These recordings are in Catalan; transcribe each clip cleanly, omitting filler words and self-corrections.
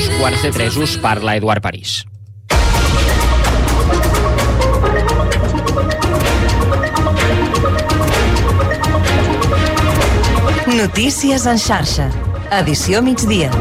2:15. Us parla Eduard París. Notícies en xarxa. Edició migdia.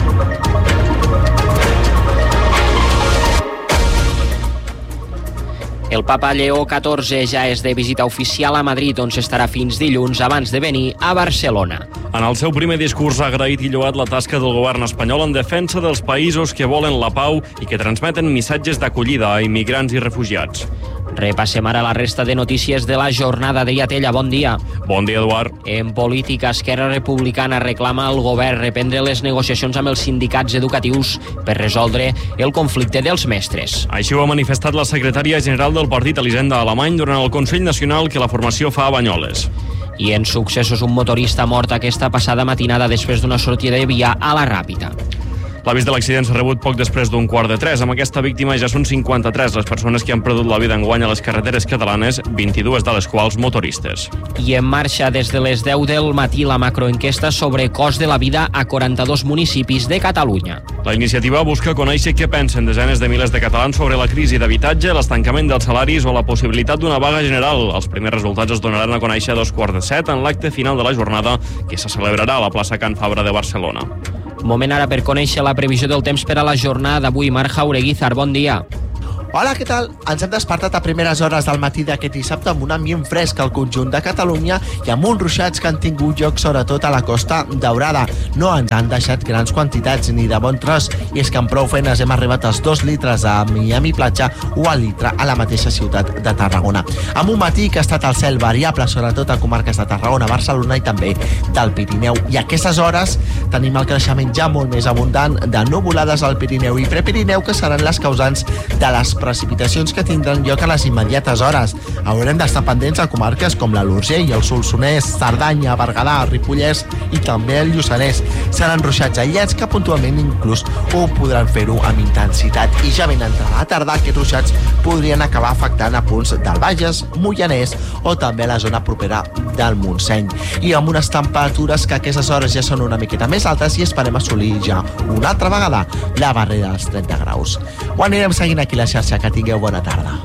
El papa Lleó XIV ja és de visita oficial a Madrid, on s'estarà fins dilluns abans de venir a Barcelona. En el seu primer discurs ha agraït i lloat la tasca del govern espanyol en defensa dels països que volen la pau i que transmeten missatges d'acollida a immigrants i refugiats. Repassem ara la resta de notícies de la jornada. Deia Tella, bon dia. Bon dia, Eduard. En política, Esquerra Republicana reclama al govern reprendre les negociacions amb els sindicats educatius per resoldre el conflicte dels mestres. Així ho ha manifestat la secretària general del partit Elisenda Alemany durant el Consell Nacional que la formació fa a Banyoles. I en successos, un motorista mort aquesta passada matinada després d'una sortida de via a la Ràpita. L'avís de l'accident s'ha rebut poc després d'un 2:15. Amb aquesta víctima ja són 53 les persones que han perdut la vida enguany a les carreteres catalanes, 22 de les quals motoristes. I en marxa des de les 10 del matí la macroenquesta sobre cost de la vida a 42 municipis de Catalunya. La iniciativa busca conèixer què pensen desenes de milers de catalans sobre la crisi d'habitatge, l'estancament dels salaris o la possibilitat d'una vaga general. Els primers resultats es donaran a conèixer a 2:15 en l'acte final de la jornada que se celebrarà a la plaça Can Fabra de Barcelona. Moment ara per conèixer la previsió del temps per a la jornada d'avui. Marc Jaureguizar, bon dia. Hola, què tal? Ens hem despertat a primeres hores del matí d'aquest dissabte amb un ambient fresc al conjunt de Catalunya i amb uns ruixats que han tingut lloc sobretot a la Costa Daurada. No ens han deixat grans quantitats ni de bon tros, i és que amb prou feines hem arribat als 2 litres a Miami Platja o al litre a la mateixa ciutat de Tarragona. Amb un matí que ha estat el cel variable, sobretot a comarques de Tarragona, Barcelona i també del Pirineu. I a aquestes hores tenim el creixement ja molt més abundant de nuvolades al Pirineu i Prepirineu, que seran les causants de les precipitacions que tindran lloc a les immediates hores. Haurem d'estar pendents a comarques com l'Alt Urgell, el Solsonès, Cerdanya, Berguedà, Ripollès i també el Lluçanès. Seran ruixats aïllats que puntualment inclús ho podran fer-ho amb intensitat, i ja ben entrada la tarda aquests ruixats podrien acabar afectant a punts del Bages, Moianès o també a la zona propera del Montseny, i amb unes temperatures que a aquestes hores ja són una miqueta més altes i esperem assolir ja una altra vegada la barrera dels 30 graus. Ho anirem seguint aquí a la xarxa. Que tingueu bona tarda.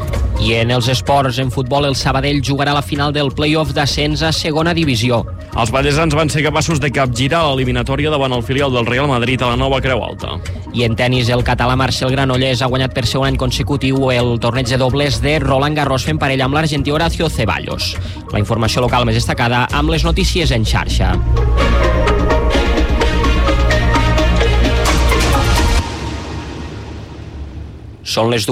I en els esports, en futbol, el Sabadell jugarà la final del play-off d'ascens a segona divisió. Els vallesans van ser capaços de capgirar l'eliminatòria davant el filial del Real Madrid a la nova Creu Alta. I en tenis, el català Marcel Granollers ha guanyat per segon any consecutiu el torneig de dobles de Roland Garros fent parella amb l'argentí Horacio Ceballos. La informació local més destacada amb les notícies en xarxa. Són les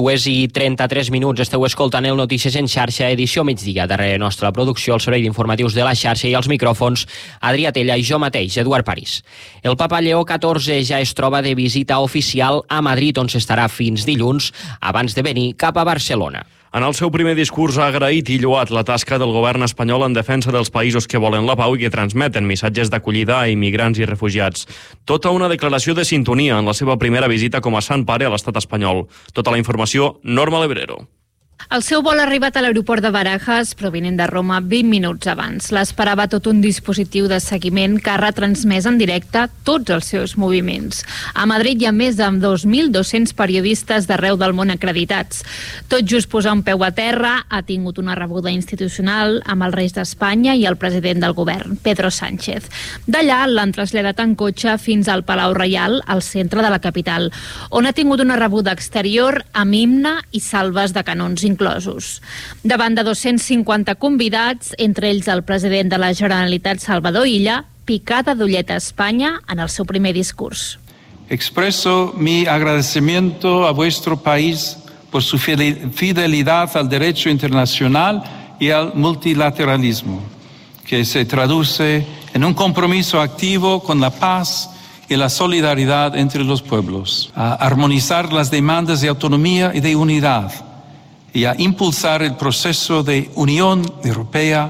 2:33. Esteu escoltant el Notícies en xarxa, edició migdia. Darrere nostra producció, el servei d'informatius de la xarxa i els micròfons, Adrià Tella i jo mateix, Eduard París. El papa Lleó XIV ja es troba de visita oficial a Madrid, on s'estarà fins dilluns, abans de venir cap a Barcelona. En el seu primer discurs ha agraït i lloat la tasca del govern espanyol en defensa dels països que volen la pau i que transmeten missatges d'acollida a immigrants i refugiats. Tota una declaració de sintonia en la seva primera visita com a Sant Pare a l'estat espanyol. Tota la informació, Norma Lebrero. El seu vol ha arribat a l'aeroport de Barajas, provinent de Roma, 20 minuts abans. L'esperava tot un dispositiu de seguiment que ha retransmès en directe tots els seus moviments. A Madrid hi ha més de 2.200 periodistes d'arreu del món acreditats. Tot just posar un peu a terra, ha tingut una rebuda institucional amb els reis d'Espanya i el president del govern, Pedro Sánchez. D'allà l'han traslladat en cotxe fins al Palau Reial, al centre de la capital, on ha tingut una rebuda exterior amb himne i salves de canons inclosos. Davant de 250 convidats, entre ells el president de la Generalitat, Salvador Illa, picada d'ullet a Espanya en el seu primer discurs. Expreso mi agradecimiento a vuestro país por su fidelidad al derecho internacional y al multilateralismo, que se traduce en un compromiso activo con la paz y la solidaridad entre los pueblos, a armonizar las demandas de autonomía y de unidad, y a impulsar el proceso de Unión Europea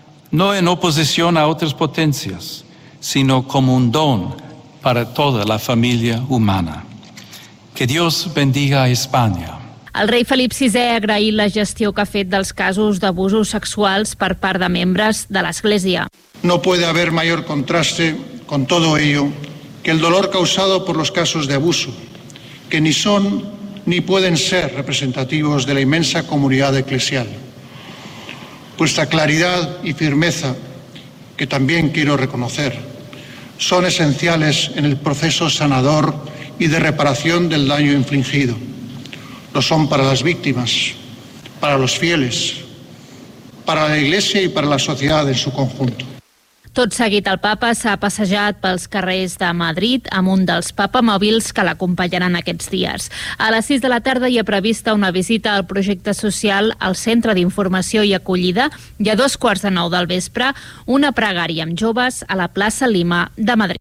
no en oposición a otras potencias, sino como un don para toda la familia humana. Que Dios bendiga a España. El rei Felip VI ha agraït la gestió que ha fet dels casos d'abusos sexuals per part de membres de l'Església. No puede haber mayor contraste con todo ello que el dolor causado por los casos de abuso, que ni son ni pueden ser representativos de la inmensa comunidad eclesial. Vuestra claridad y firmeza, que también quiero reconocer, son esenciales en el proceso sanador y de reparación del daño infligido. Lo son para las víctimas, para los fieles, para la Iglesia y para la sociedad en su conjunto. Tot seguit, el papa s'ha passejat pels carrers de Madrid amb un dels papamòbils que l'acompanyaran aquests dies. A les 6 de la tarda hi ha prevista una visita al projecte social al Centre d'Informació i Acollida i a 9:15 del vespre una pregària amb joves a la plaça Lima de Madrid.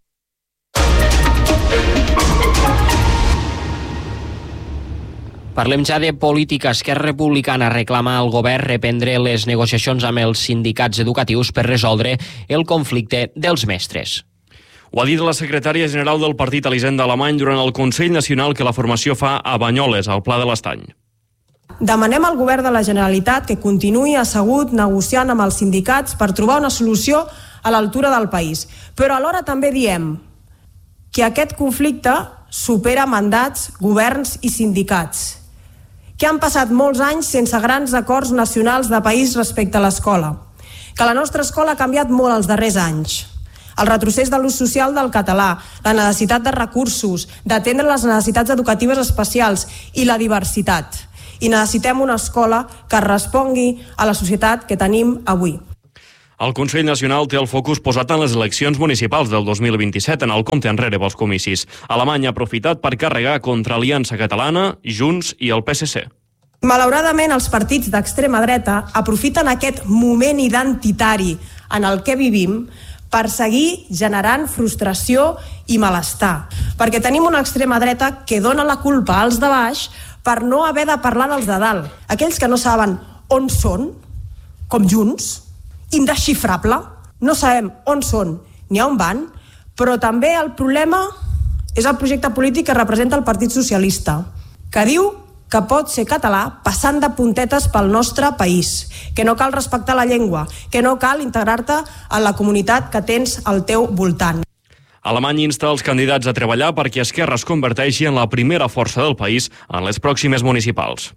Parlem ja de política. Esquerra Republicana reclama al govern reprendre les negociacions amb els sindicats educatius per resoldre el conflicte dels mestres. Ho ha dit la secretària general del partit Elisenda Alemany durant el Consell Nacional que la formació fa a Banyoles, al Pla de l'Estany. Demanem al govern de la Generalitat que continuï assegut negociant amb els sindicats per trobar una solució a l'altura del país. Però alhora també diem que aquest conflicte supera mandats, governs i sindicats, que han passat molts anys sense grans acords nacionals de país respecte a l'escola, que la nostra escola ha canviat molt els darrers anys. El retrocés de l'ús social del català, la necessitat de recursos, d'atendre les necessitats educatives especials i la diversitat. I necessitem una escola que respongui a la societat que tenim avui. El Consell Nacional té el focus posat en les eleccions municipals del 2027 en el compte enrere pels comicis. Alemanya ha aprofitat per carregar contra Aliança Catalana, Junts i el PSC. Malauradament, els partits d'extrema dreta aprofiten aquest moment identitari en el que vivim per seguir generant frustració i malestar. Perquè tenim una extrema dreta que dona la culpa als de baix per no haver de parlar dels de dalt. Aquells que no saben on són, com Junts, indesxifrable, no sabem on són ni on van, però també el problema és el projecte polític que representa el Partit Socialista, que diu que pot ser català passant de puntetes pel nostre país, que no cal respectar la llengua, que no cal integrar-te en la comunitat que tens al teu voltant. Alemanya insta els candidats a treballar perquè Esquerra es converteixi en la primera força del país en les pròximes municipals.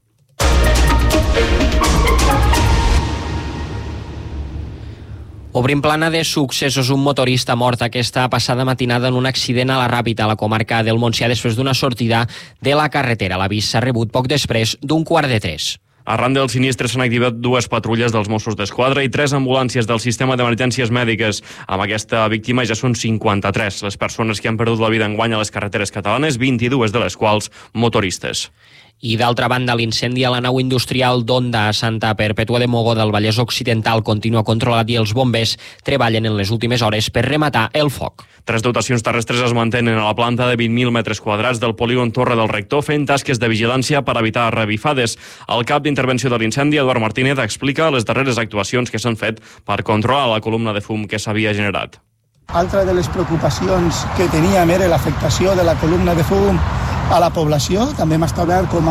Obrim plana de successos. Un motorista mort aquesta passada matinada en un accident a la Ràpita, a la comarca del Montsià, després d'una sortida de la carretera. L'avís s'ha rebut poc després d'2:45. Arran del sinistre s'han activat 2 patrulles dels Mossos d'Esquadra i 3 ambulàncies del sistema d'emergències mèdiques. Amb aquesta víctima ja són 53 les persones que han perdut la vida enguany a les carreteres catalanes, 22 de les quals motoristes. I d'altra banda, l'incendi a la nau industrial d'Onda a Santa Perpètua de Mogoda del Vallès Occidental continua controlat i els bombers treballen en les últimes hores per rematar el foc. 3 dotacions terrestres es mantenen a la planta de 20.000 metres quadrats del polígon Torre del Rector fent tasques de vigilància per evitar revifades. El cap d'intervenció de l'incendi, Eduard Martínez, explica les darreres actuacions que s'han fet per controlar la columna de fum que s'havia generat. Altra de les preocupacions que teníem era l'afectació de la columna de fum a la població. També hem establert com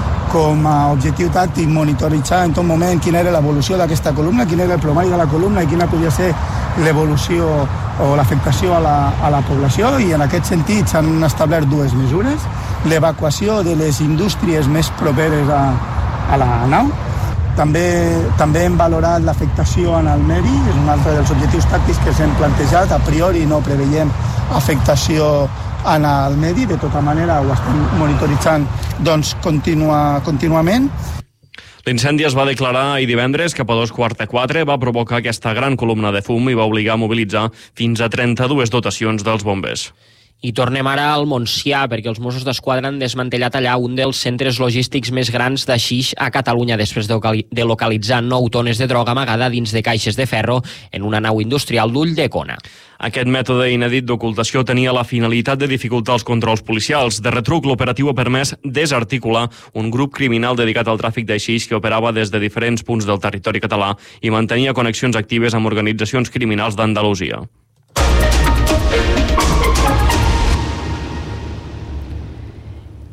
a objectiu tàctic monitoritzar en tot moment quina era l'evolució d'aquesta columna, quin era el plomall de la columna i quina podia ser l'evolució o l'afectació a la població, i en aquest sentit s'han establert 2 mesures: l'evacuació de les indústries més properes a la nau. També hem valorat l'afectació en el medi, és un altre dels objectius tàctics que s'hem plantejat. A priori no preveiem afectació en el medi, de tota manera ho estem monitoritzant contínuament. L'incendi es va declarar ahir divendres cap a 3:45, va provocar aquesta gran columna de fum i va obligar a mobilitzar fins a 32 dotacions dels bombers. I tornem ara al Montsià, perquè els Mossos d'Esquadra han desmantellat allà un dels centres logístics més grans de xix a Catalunya després de localitzar 9 tones de droga amagada dins de caixes de ferro en una nau industrial d'Ulldecona. Aquest mètode inèdit d'ocultació tenia la finalitat de dificultar els controls policials. De retruc, l'operatiu ha permès desarticular un grup criminal dedicat al tràfic de xix que operava des de diferents punts del territori català i mantenia connexions actives amb organitzacions criminals d'Andalusia.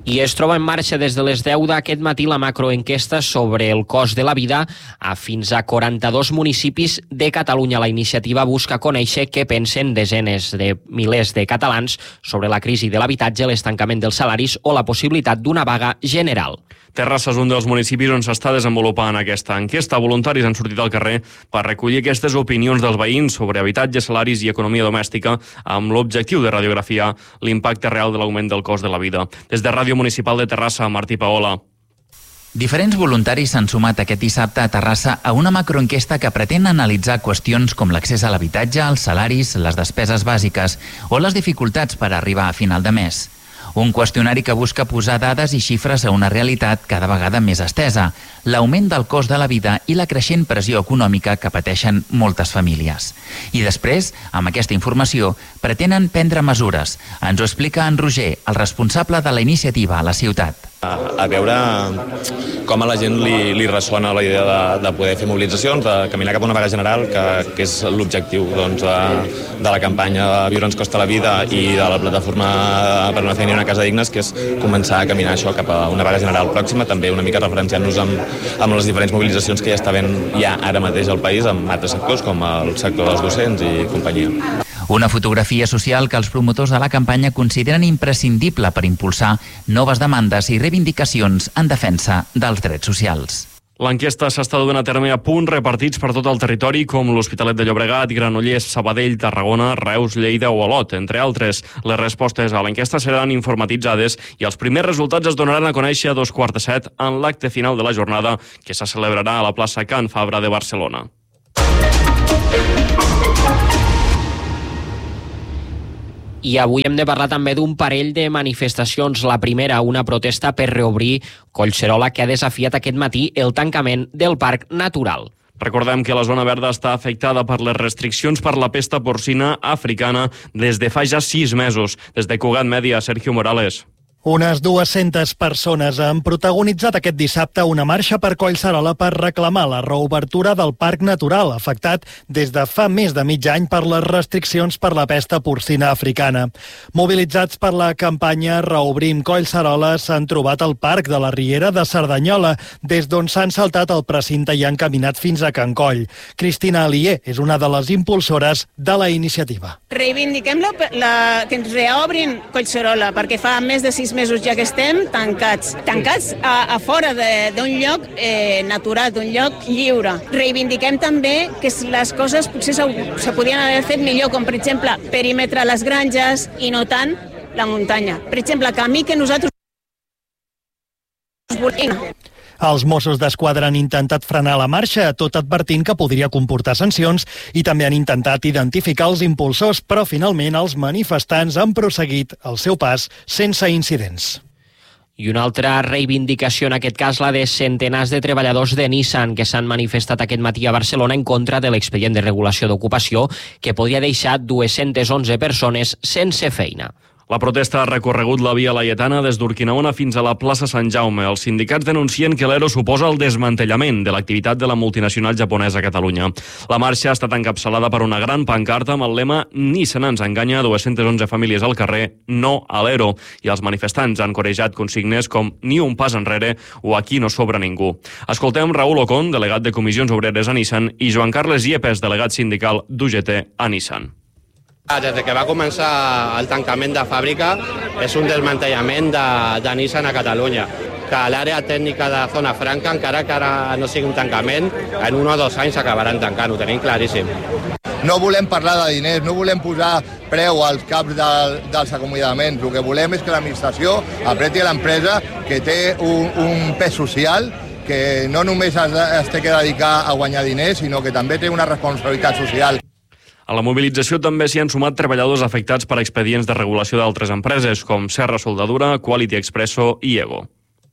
I es troba en marxa des de les 10 d'aquest matí la macroenquesta sobre el cost de la vida a fins a 42 municipis de Catalunya. La iniciativa busca conèixer què pensen desenes de milers de catalans sobre la crisi de l'habitatge, l'estancament dels salaris o la possibilitat d'una vaga general. Terrassa és un dels municipis on s'està desenvolupant aquesta enquesta. Voluntaris han sortit al carrer per recollir aquestes opinions dels veïns sobre habitatge, salaris i economia domèstica amb l'objectiu de radiografiar l'impacte real de l'augment del cost de la vida. Des de Ràdio Municipal de Terrassa, Martí Paola. Diferents voluntaris s'han sumat aquest dissabte a Terrassa a una macroenquesta que pretén analitzar qüestions com l'accés a l'habitatge, els salaris, les despeses bàsiques o les dificultats per arribar a final de mes. Un qüestionari que busca posar dades i xifres a una realitat cada vegada més estesa, l'augment del cost de la vida i la creixent pressió econòmica que pateixen moltes famílies. I després, amb aquesta informació, pretenen prendre mesures. Ens ho explica en Roger, el responsable de la iniciativa a la ciutat. A veure com a la gent li ressona la idea de poder fer mobilitzacions, de caminar cap a una vaga general, que és l'objectiu de la campanya de Viure ens costa la vida i de la plataforma per una feina i una casa dignes, que és començar a caminar això cap a una vaga general pròxima, també una mica referenciant-nos amb les diferents mobilitzacions que ja està havent ja ara mateix al país, amb altres sectors com el sector dels docents i companyia. Una fotografia social que els promotors de la campanya consideren imprescindible per impulsar noves demandes i reivindicacions en defensa dels drets socials. L'enquesta s'està duent a terme a punts repartits per tot el territori, com l'Hospitalet de Llobregat, Granollers, Sabadell, Tarragona, Reus, Lleida o Olot, entre altres. Les respostes a l'enquesta seran informatitzades i els primers resultats es donaran a conèixer a 6:45 en l'acte final de la jornada, que se celebrarà a la plaça Can Fabra de Barcelona. I avui hem de parlar també d'un parell de manifestacions. La primera, una protesta per reobrir Collserola, que ha desafiat aquest matí el tancament del Parc Natural. Recordem que la zona verda està afectada per les restriccions per la pesta porcina africana des de fa ja 6 mesos. Des de Cugat Mèdia, Sergio Morales. Unes 200 persones han protagonitzat aquest dissabte una marxa per Collserola per reclamar la reobertura del Parc Natural, afectat des de fa més de mig any per les restriccions per la pesta porcina africana. Mobilitzats per la campanya Reobrim Collserola, s'han trobat al Parc de la Riera de Cerdanyola, des d'on s'han saltat el precinte i han caminat fins a Can Coll. Cristina Alier és una de les impulsores de la iniciativa. Reivindiquem que ens reobrin Collserola, perquè fa més de 6 mesos ja que estem tancats a fora d'un lloc natural, d'un lloc lliure. Reivindiquem també que les coses potser se podien haver fet millor, com per exemple perímetre a les granges i no tant la muntanya. Per exemple, camí que nosaltres volem. Els Mossos d'Esquadra han intentat frenar la marxa, tot advertint que podria comportar sancions, i també han intentat identificar els impulsors, però finalment els manifestants han prosseguit el seu pas sense incidents. I una altra reivindicació, en aquest cas la de centenars de treballadors de Nissan que s'han manifestat aquest matí a Barcelona en contra de l'expedient de regulació d'ocupació que podria deixar 211 persones sense feina. La protesta ha recorregut la via Laietana des d'Urquinaona fins a la plaça Sant Jaume. Els sindicats denuncien que l'ERO suposa el desmantellament de l'activitat de la multinacional japonesa a Catalunya. La marxa ha estat encapçalada per una gran pancarta amb el lema «Nissan ens enganya, 211 famílies al carrer, no a l'ERO». I els manifestants han corejat consignes com «Ni un pas enrere» o «Aquí no sobra ningú». Escoltem Raül Ocon, delegat de Comissions Obreres a Nissan, i Joan Carles Yepes, delegat sindical d'UGT a Nissan. Des que va començar el tancament de fàbrica és un desmantellament de Nissan a Catalunya, que l'àrea tècnica de Zona Franca, encara que ara no sigui un tancament, en 1 o 2 anys s'acabaran tancant, ho tenim claríssim. No volem parlar de diners, no volem posar preu als caps dels acomiadaments. El que volem és que l'administració apreti a l'empresa, que té un pes social, que no només es té que dedicar a guanyar diners, sinó que també té una responsabilitat social. A la mobilització també s'hi han sumat treballadors afectats per expedients de regulació d'altres empreses, com Serra Soldadura, Quality Expresso i Ego.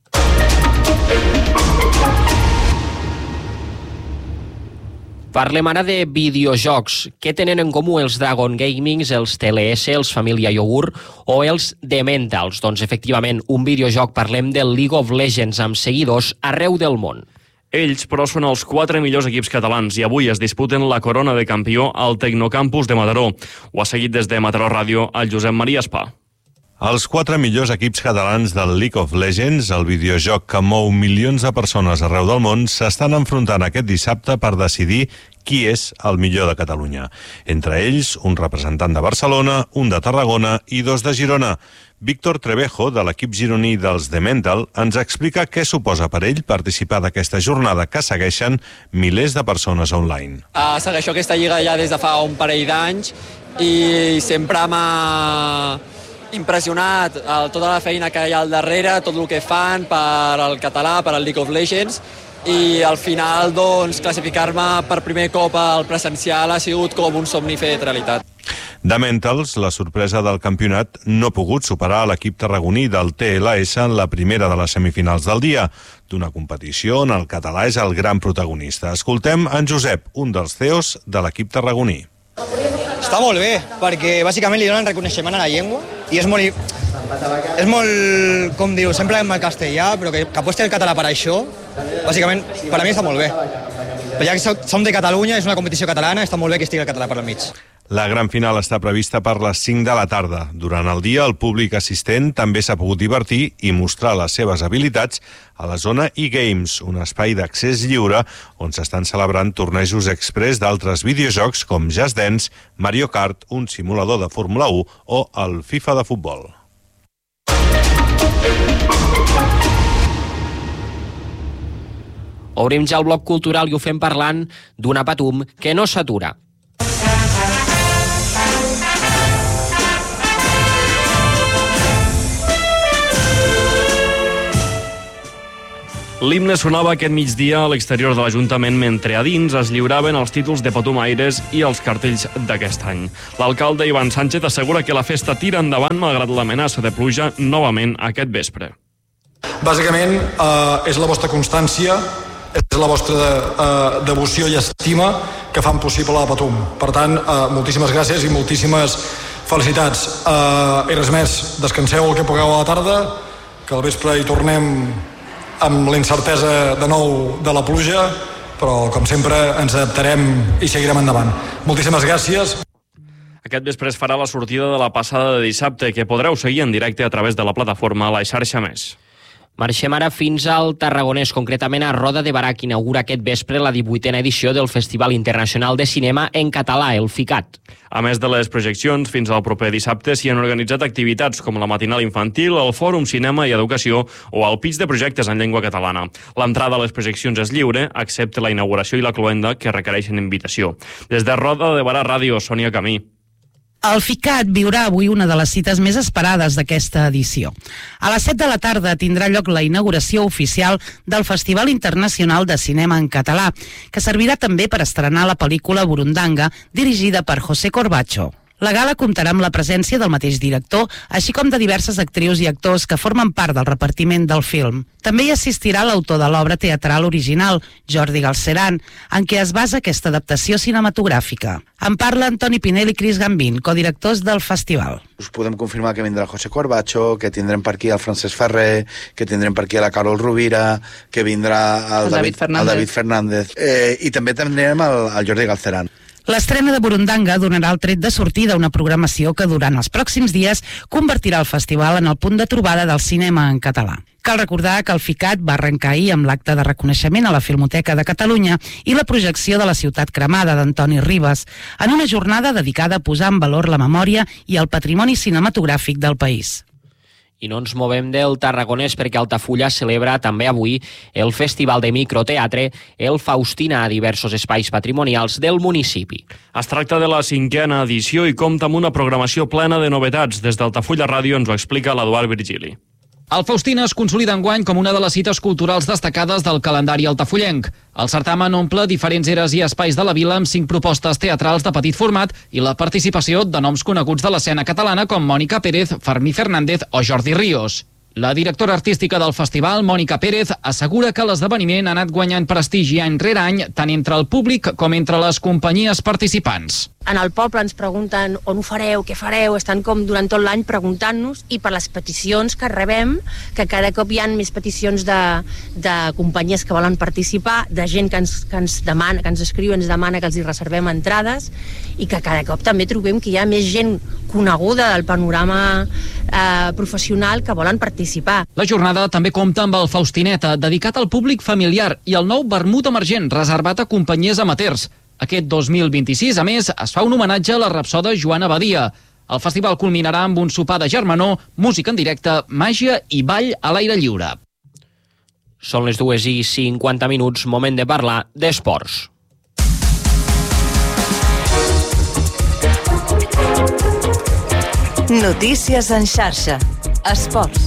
Parlem ara de videojocs. Què tenen en comú els Dragon Gamings, els TLS, els Família Yogur o els Dementals? Doncs efectivament, un videojoc, parlem del League of Legends amb seguidors arreu del món. Ells, però, són els 4 millors equips catalans i avui es disputen la corona de campió al Tecnocampus de Mataró. Ho ha seguit des de Mataró Ràdio el Josep Maria Espà. Els 4 millors equips catalans del League of Legends, el videojoc que mou milions de persones arreu del món, s'estan enfrontant aquest dissabte per decidir qui és el millor de Catalunya. Entre ells, un representant de Barcelona, un de Tarragona i 2 de Girona. Víctor Trevejo, de l'equip gironí dels The Mental, ens explica què suposa per ell participar d'aquesta jornada que segueixen milers de persones online. Segueixo aquesta lliga ja des de fa un parell d'anys i sempre m'ha impressionat tota la feina que hi ha al darrere, tot el que fan per al català, per al League of Legends, i al final classificar-me per primer cop al presencial ha sigut com un somni fet realitat. The Mentals, la sorpresa del campionat, no ha pogut superar l'equip tarragoní del TLS en la primera de les semifinals del dia, d'una competició on el català és el gran protagonista. Escoltem en Josep, un dels CEOs de l'equip tarragoní. Està molt bé, perquè bàsicament li donen reconeixement a la llengua i és molt, com diu, sempre en el castellà, però que aposti el català per això, bàsicament, per a mi està molt bé. Però ja que som de Catalunya, és una competició catalana, està molt bé que estigui el català per al mig. La gran final està prevista per les 5 de la tarda. Durant el dia, el públic assistent també s'ha pogut divertir i mostrar les seves habilitats a la zona eGames, un espai d'accés lliure on s'estan celebrant tornejos express d'altres videojocs com Just Dance, Mario Kart, un simulador de Fórmula 1 o el FIFA de futbol. Obrim ja el bloc cultural i ho fem parlant d'una Patum que no s'atura. L'himne sonava aquest migdia a l'exterior de l'Ajuntament mentre a dins es lliuraven els títols de Patumaires i els cartells d'aquest any. L'alcalde Ivan Sánchez assegura que la festa tira endavant malgrat l'amenaça de pluja novament aquest vespre. Bàsicament és la vostra constància, és la vostra devoció i estima que fan possible la Patum. Per tant, moltíssimes gràcies i moltíssimes felicitats. I res més, descanseu el que pugueu a la tarda, que al vespre hi tornem amb la incertesa de nou de la pluja, però com sempre ens adaptarem i seguirem endavant. Moltíssimes gràcies. Aquest vespre es farà la sortida de la passada de dissabte, que podreu seguir en directe a través de la plataforma La Xarxa Més. Marxem ara fins al Tarragonès, concretament a Roda de Barà, que inaugura aquest vespre la 18a edició del Festival Internacional de Cinema en Català, el FICAT. A més de les projeccions, fins al proper dissabte s'hi han organitzat activitats com la matinal infantil, el Fòrum Cinema i Educació o el pitch de projectes en llengua catalana. L'entrada a les projeccions és lliure, excepte la inauguració i la cloenda, que requereixen invitació. Des de Roda de Barà Ràdio, Sònia Camí. El FICAT viurà avui una de les cites més esperades d'aquesta edició. A les 7 de la tarda tindrà lloc la inauguració oficial del Festival Internacional de Cinema en Català, que servirà també per estrenar la pel·lícula Burundanga, dirigida per José Corbacho. La gala comptarà amb la presència del mateix director, així com de diverses actrius i actors que formen part del repartiment del film. També hi assistirà l'autor de l'obra teatral original, Jordi Galceran, en què es basa aquesta adaptació cinematogràfica. En parla Antoni Pinell i Cris Gambín, codirectors del festival. Us podem confirmar que vindrà José Corbacho, que tindrem per aquí el Francesc Ferrer, que tindrem per aquí la Carol Rovira, que vindrà el David Fernández. I també tindrem el Jordi Galceran. L'estrena de Burundanga donarà el tret de sortida a una programació que durant els pròxims dies convertirà el festival en el punt de trobada del cinema en català. Cal recordar que el FICAT va arrencar ahir amb l'acte de reconeixement a la Filmoteca de Catalunya i la projecció de La ciutat cremada d'Antoni Ribes, en una jornada dedicada a posar en valor la memòria i el patrimoni cinematogràfic del país. I no ens movem del Tarragonès perquè Altafulla celebra també avui el Festival de Microteatre El Faustina a diversos espais patrimonials del municipi. Es tracta de la 5a edició i compta amb una programació plena de novetats. Des d'Altafulla Ràdio ens ho explica l'Eduard Virgili. El Faustina es consolida enguany com una de les cites culturals destacades del calendari altafullenc. El certamen omple diferents eres i espais de la vila amb 5 propostes teatrals de petit format i la participació de noms coneguts de l'escena catalana com Mònica Pérez, Fermí Fernández o Jordi Ríos. La directora artística del festival, Mònica Pérez, assegura que l'esdeveniment ha anat guanyant prestigi any rere any tant entre el públic com entre les companyies participants. En el poble ens pregunten on ho fareu, què fareu, estan com durant tot l'any preguntant-nos, i per les peticions que rebem, que cada cop hi ha més peticions de companyies que volen participar, de gent que ens demana, que ens escriu, ens demana que els hi reservem entrades, i que cada cop també trobem que hi ha més gent coneguda del panorama professional que volen participar. La jornada també compta amb el Faustineta, dedicat al públic familiar, i el nou vermut emergent, reservat a companyies amateurs. Aquest 2026, a més, es fa un homenatge a la rapsoda Joana Badia. El festival culminarà amb un sopar de germanor, música en directe, màgia i ball a l'aire lliure. Són les 2:50, moment de parlar d'esports. Notícies en xarxa. Esports.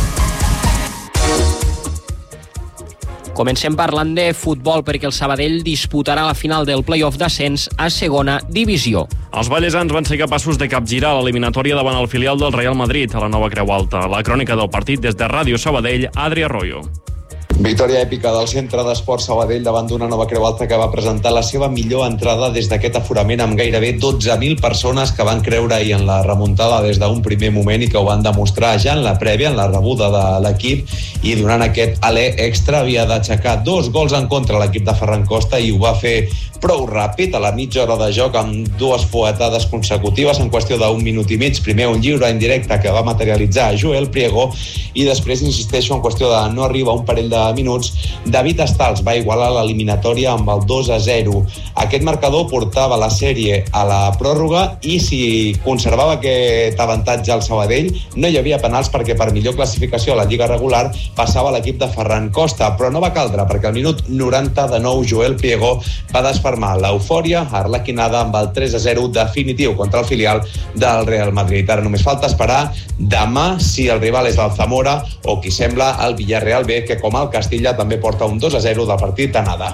Comencem parlant de futbol perquè el Sabadell disputarà la final del play-off d'ascens a segona divisió. Els ballesans van ser capaços de capgirar l'eliminatòria davant el filial del Real Madrid a la nova Creu Alta. La crònica del partit des de Ràdio Sabadell, Adri Arroyo. Victòria èpica del Centre d'Esports Sabadell davant d'una nova Creu Alta que va presentar la seva millor entrada des d'aquest aforament amb gairebé 12.000 persones que van creure-hi en la remuntada des d'un primer moment i que ho van demostrar ja en la prèvia, en la rebuda de l'equip, i donant aquest alè extra havia d'aixecar 2 gols en contra l'equip de Ferran Costa i ho va fer prou ràpid, a la mitja hora de joc, amb 2 fuetades consecutives en qüestió d'1 minut i mig. Primer un lliure en directe que va materialitzar Joel Priego i després, insisteixo, en qüestió de no arriba un parell de minuts, David Estals va igualar l'eliminatòria amb el 2-0. Aquest marcador portava la sèrie a la pròrroga i si conservava aquest avantatge al Sabadell no hi havia penals perquè per millor classificació a la Lliga regular passava l'equip de Ferran Costa, però no va caldre perquè al minut 90 de nou Joel Priego va desfermar l'eufòria arlequinada amb el 3-0 definitiu contra el filial del Real Madrid. Ara només falta esperar demà si el rival és el Zamora o qui sembla el Villarreal B, que com el Castilla també porta un 2-0 del partit d'anada.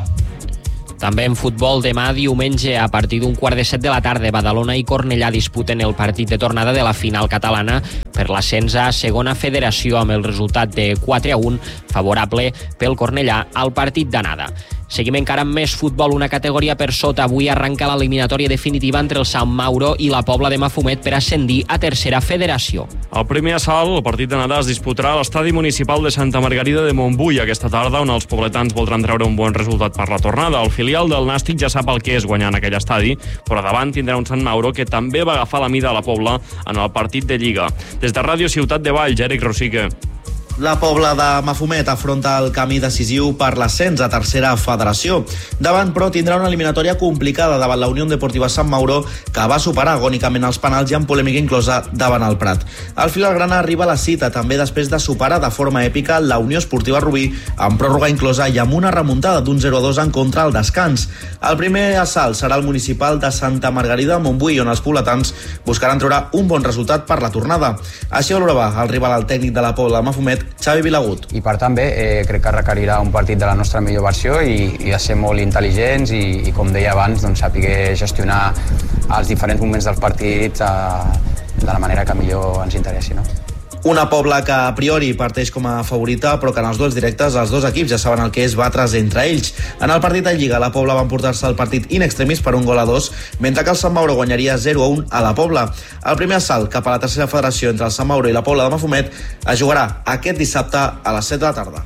També en futbol, demà diumenge, a partir d'un 6:45 de la tarda, Badalona i Cornellà disputen el partit de tornada de la final catalana per l'ascens a segona federació amb el resultat de 4-1 favorable pel Cornellà al partit d'anada. Seguim encara amb més futbol, una categoria per sota. Avui arranca l'eliminatòria definitiva entre el Sant Mauro i la Pobla de Mafumet per ascendir a tercera federació. El primer assalt, el partit d'anada, es disputarà a l'estadi municipal de Santa Margarida de Montbui aquesta tarda, on els pobletans voldran treure un bon resultat per la tornada. El filial del Nàstic ja sap el que és guanyar en aquell estadi, però davant tindrà un Sant Mauro que també va agafar la mida a la Pobla en el partit de Lliga. Des de Ràdio Ciutat de Valls, Eric Rosique. La Pobla de Mafumet afronta el camí decisiu per l'ascens a tercera federació. Davant, però, tindrà una eliminatòria complicada davant la Unió Deportiva Sant Mauro, que va superar agònicament els penals i amb polèmica inclosa davant el Prat. El filial grana arriba a la cita també després de superar de forma èpica la Unió Esportiva Rubí, amb pròrroga inclosa i amb una remuntada d'un 0-2 en contra al descans. El primer assalt serà el municipal de Santa Margarida de Montbui, on els pobletans buscaran treure un bon resultat per la tornada. Així valorava el rival al tècnic de la Pobla de Mafumet, Xavi Vilagut. I per tant, bé, crec que requerirà un partit de la nostra millor versió i de ser molt intel·ligents i com deia abans, doncs, saber gestionar els diferents moments dels partits de la manera que millor ens interessi, no? Una Pobla que a priori parteix com a favorita, però que en els duels directes els dos equips ja saben el que és batre's entre ells. En el partit de Lliga, la Pobla va emportar-se el partit in extremis per 1-2, mentre que el Sant Mauro guanyaria 0-1 a la Pobla. El primer assalt cap a la tercera federació entre el Sant Mauro i la Pobla de Mafumet es jugarà aquest dissabte a les 7 de la tarda.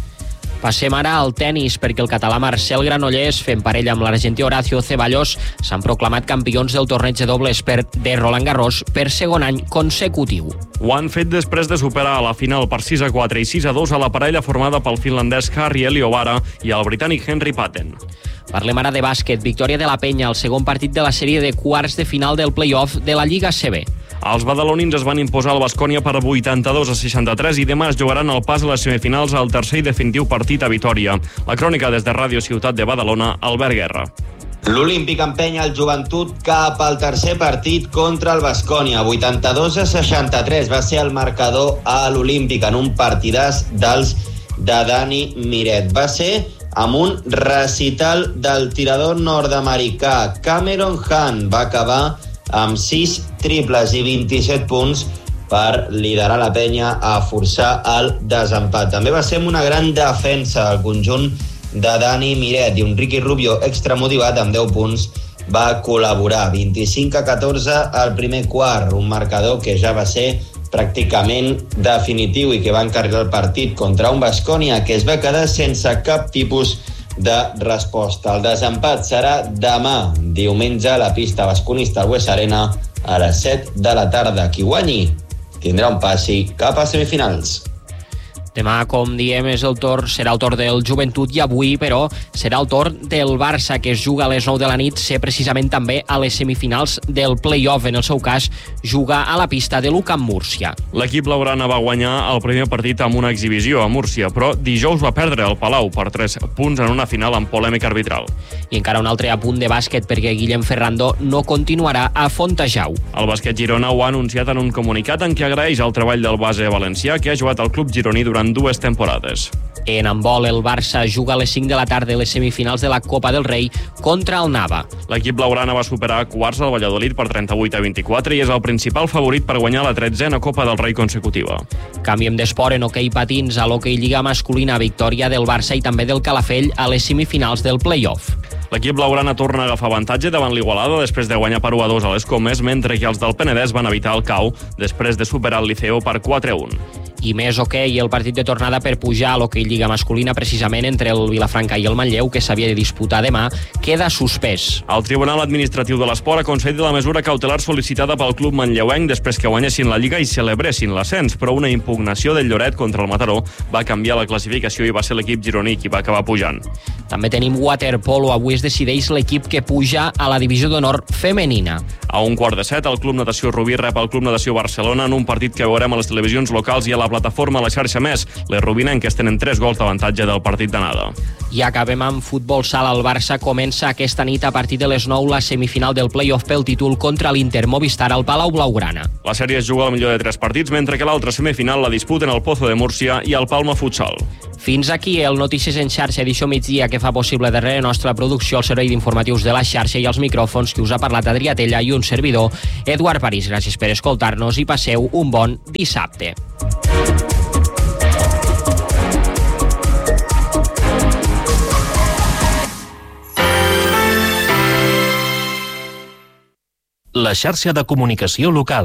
Passem ara al tennis, perquè el català Marcel Granollers, fent parella amb l'argentí Horacio Ceballos, s'han proclamat campions del torneig de dobles de Roland Garros per segon any consecutiu. Ho han fet després de superar a la final per 6-4 i 6-2 a la parella formada pel finlandès Harri Eliovara i el britànic Henry Patten. Parlem ara de bàsquet. Victòria de la Penya, el segon partit de la sèrie de quarts de final del play-off de la Lliga CB. Els badalonins es van imposar al Baskonia per 82-63 i demà es jugaran el pas a les semifinals al tercer i definitiu partit a Vitòria. La crònica des de Ràdio Ciutat de Badalona, Albert Guerra. L'Olímpic empenya el Joventut cap al tercer partit contra el Baskonia. 82-63 va ser el marcador a l'Olímpic en un partidàs dels de Dani Miret. Va ser amb un recital del tirador nord-americà. Cameron Hunt va acabar amb 6 triples i 27 punts per liderar la penya a forçar el desempat. També va ser amb una gran defensa el conjunt de Dani Miret i un Ricky Rubio extramotivat amb 10 punts va col·laborar. 25-14 al primer quart, un marcador que ja va ser pràcticament definitiu i que va encarrilar el partit contra un Baskonia que es va quedar sense cap tipus de resposta. El desempat serà demà, diumenge, a la pista basconista al Bues Arena a les 7 de la tarda. Qui guanyi tindrà un passi cap a semifinals. Demà, com diem, serà el torn del Joventut i avui, però, serà el torn del Barça, que es juga a les 9 de la nit, ser precisament també a les semifinals del play-off. En el seu cas, juga a la pista de l'UCAM Múrcia. L'equip blaugrana va guanyar el primer partit amb una exhibició a Múrcia, però dijous va perdre el Palau per 3 punts en una final amb polèmica arbitral. I encara un altre apunt de bàsquet, perquè Guillem Ferrando no continuarà a Fontejau. El bàsquet Girona ho ha anunciat en un comunicat en què agraeix el treball del base valencià, que ha jugat al club gironí durant 2 temporades. En handbol, el Barça juga a les 5 de la tarda les semifinals de la Copa del Rei contra el Nava. L'equip blaugrana va superar a quarts al Valladolid per 38-24 i és el principal favorit per guanyar la 13a Copa del Rei consecutiva. Canviem d'esport. En hoquei patins, a l'hoquei lliga masculina, victòria del Barça i també del Calafell a les semifinals del play-off. L'equip blaugrana torna a agafar avantatge davant l'Igualada després de guanyar per 1-2 a les Comes, mentre que els del Penedès van evitar el cau després de superar el Liceo per 4-1. I més hoquei, el partit de tornada per pujar a l'hoquei lliga masculina, precisament entre el Vilafranca i el Manlleu, que s'havia de disputar demà, queda suspès. El Tribunal Administratiu de l'Esport ha concedit la mesura cautelar sol·licitada pel club manlleuenc després que guanyessin la Lliga i celebressin l'ascens, però una impugnació del Lloret contra el Mataró va canviar la classificació i va ser l'equip gironí qui va acabar pujant. També tenim waterpolo. Avui es decideix l'equip que puja a la divisió d'honor femenina. A 1:15, el Club Natació Rubí rep el Club Natació Barcelona en un partit que veurem a les televisions locals i a la plataforma a la xarxa Més. Les rubinenques tenen 3 gols d'avantatge del partit d'anada. I acabem amb futbol sala. El Barça comença aquesta nit a partir de les 9 la semifinal del play-off pel títol contra l'Inter Movistar al Palau Blaugrana. La sèrie es juga al millor de 3 partits, mentre que l'altra semifinal la disputen el Pozo de Múrcia i el Palma Futsal. Fins aquí el Notícies en xarxa, edició migdia, que fa possible darrere nostra producció el servei d'informatius de la xarxa i els micròfons, que us ha parlat Adrià Tella i un servidor, Eduard París. Gràcies per escoltar-nos i passeu un bon dissabte. La xarxa de comunicació local.